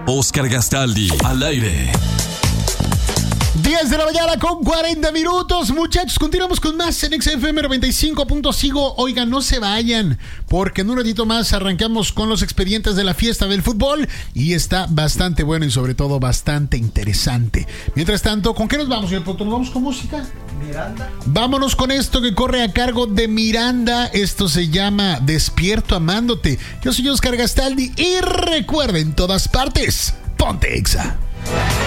Oscar Gastaldi, al aire. 10 de la mañana con 40 minutos. Muchachos, continuamos con más en XFM 95.5. Oigan, no se vayan, porque en un ratito más arrancamos con los expedientes de la fiesta del fútbol y está bastante bueno y sobre todo bastante interesante. Mientras tanto, ¿con qué nos vamos, señor productor? ¿Nos vamos con música? Miranda. Vámonos con esto que corre a cargo de Miranda. Esto se llama Despierto Amándote. Yo soy Oscar Gastaldi y recuerda, en todas partes, ponte Exa.